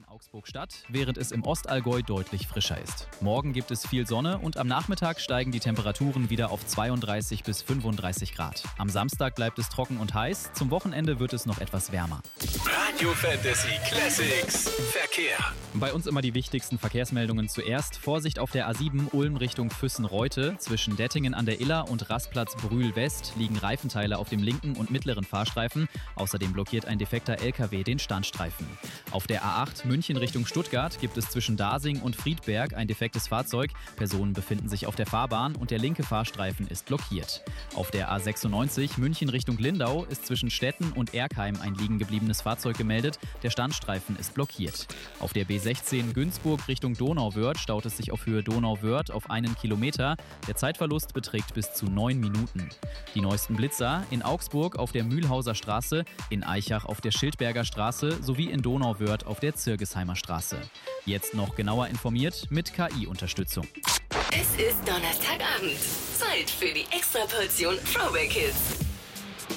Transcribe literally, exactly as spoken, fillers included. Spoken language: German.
Augsburg-Stadt, während es im Ostallgäu deutlich frischer ist. Morgen gibt es viel Sonne und am Nachmittag steigen die Temperaturen wieder auf zweiunddreißig bis fünfunddreißig Grad. Am Samstag bleibt es trocken und heiß, zum Wochenende wird es noch etwas wärmer. Radio Fantasy Classics Verkehr. Bei uns immer die wichtigsten Verkehrsmeldungen zuerst. Vorsicht auf der A sieben Ulm Richtung Füssen-Reute. Zwischen Dettingen an der Iller und Rastplatz Brühl West liegen Reifenteile auf dem linken und mittleren Fahrstreifen. Außerdem blockiert ein defekter L K W den Standstreifen. Auf der A acht München Richtung Stuttgart gibt es zwischen Dasing und Friedberg ein defektes Fahrzeug. Personen befinden sich auf der Fahrbahn und der linke Fahrstreifen ist blockiert. Auf der A sechsundneunzig München Richtung Lindau ist zwischen Stetten und Erkheim ein liegen gebliebenes Fahrzeug gemeldet. Der Standstreifen ist blockiert. Auf der B sechzehn Günzburg Richtung Donauwörth staut es sich auf Höhe Donauwörth auf einen Kilometer. Der Zeitverlust beträgt bis zu neun Minuten. Die neuesten Blitzer in Augsburg auf der Mühlhauser Straße, in Aichach auf der Schildberger Straße sowie in Donauwörth auf der Zirgesheimer Straße. Jetzt noch genauer informiert mit K I-Unterstützung. Es ist Donnerstagabend. Zeit für die Extraportion Throwback Hits.